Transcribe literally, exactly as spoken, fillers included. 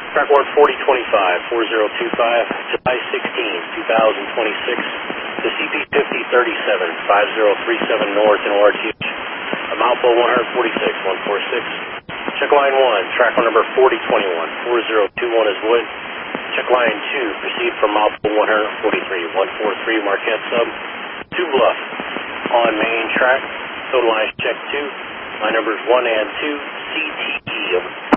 Track one forty twenty-five, four zero two five, July sixteenth, two thousand twenty-six, to C P fifty thirty-seven, five zero three seven North in O R T H, a mile flow one forty-six, one forty-six. Check line one, track one number forty twenty-one, four zero two one is Wood. Check line two, proceed from mile flow one forty-three, one forty-three, Marquette sub, two Bluff, on main track, total lines check two, line numbers one and two, C T E, over.